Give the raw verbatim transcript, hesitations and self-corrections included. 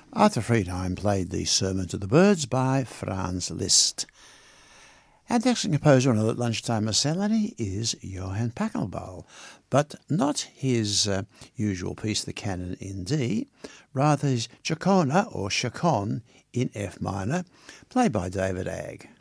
Arthur Friedheim played the Sermon to the Birds by Franz Liszt. And the excellent composer on the Lunchtime Miscellany is Johann Pachelbel, but not his uh, usual piece, the Canon in D, rather his Chaconne or Chaconne in F minor, played by David Agg.